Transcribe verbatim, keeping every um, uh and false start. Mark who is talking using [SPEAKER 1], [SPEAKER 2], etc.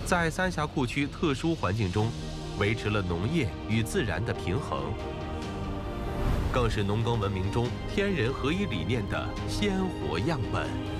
[SPEAKER 1] 在三峡库区特殊环境中，维持了农业与自然的平衡，更是农耕文明中天人合一理念的鲜活样本。